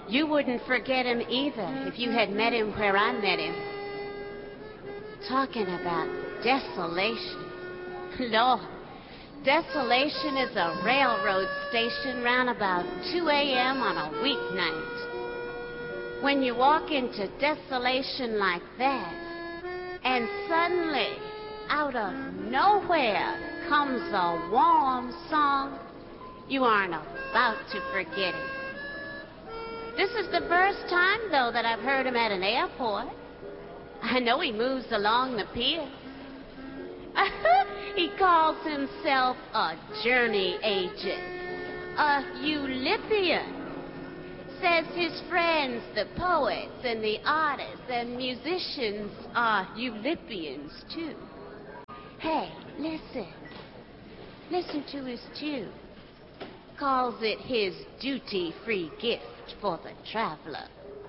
You wouldn't forget him either if you had met him where I met him. Talking about desolation. Lord, Desolation is a railroad station round about 2 a.m. on a weeknight. When you walk into Desolation like that, and suddenly, out of nowhere, comes a warm song, you aren't about to forget it. This is the first time, though, that I've heard him at an airport. I know he moves along the pier. He calls himself a journey agent, a Eulipian. Says his friends, the poets and the artists and musicians, are Eulipians, too. Hey, listen. Listen to his tune. Calls it his duty-free gift for the traveler.